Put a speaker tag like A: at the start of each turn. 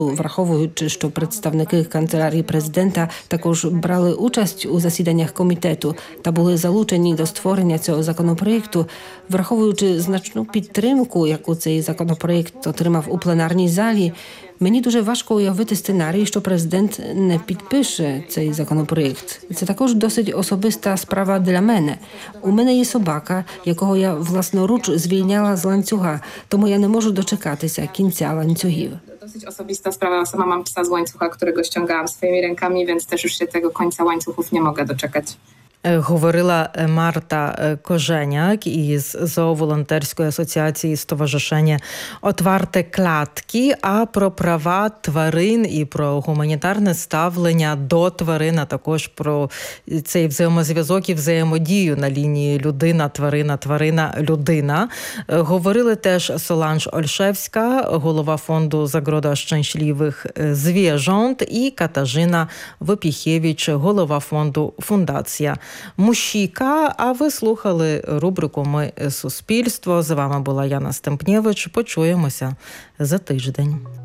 A: Враховуючи, що представники канцелярії президента також брали участь у засіданнях комітету та були залучені до створення цього законопроєкту, враховуючи значну підтримку, яку цей законопроєкт отримав у пленарній залі, мені дуже важко уявити сценарій, що президент не підпише цей законопроєкт. Це також досить особиста справа для мене. У мене є собака, якого я власноруч звільняла з ланцюга, тому я не можу дочекатися кінця ланцюгів.
B: Dosyć osobista sprawa. Sama mam psa z łańcucha, którego ściągałam swoimi rękami, więc też już się tego końca łańcuchów nie mogę doczekać.
C: Говорила Марта Коженяк із Зооволонтерської асоціації «Стоваришення Отварте клятки», а про права тварин і про гуманітарне ставлення до тварин, а також про цей взаємозв'язок і взаємодію на лінії людина-тварина, тварина-людина. Говорили теж Соланж Ольшевська, голова фонду «Загрода щасливих звєрząt» і Катажина Вопіхєвич, голова фонду «Фундація Мущіка». А ви слухали рубрику «Ми – суспільство». З вами була Яна Стемпнєвич. Почуємося за тиждень.